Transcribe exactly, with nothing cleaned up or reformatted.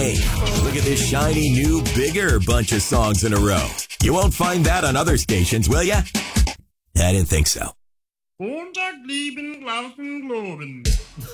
Hey, look at this shiny, new, bigger bunch of songs in a row. You won't find that on other stations, will ya? I didn't think so. Montag, lieben, glauben, globen.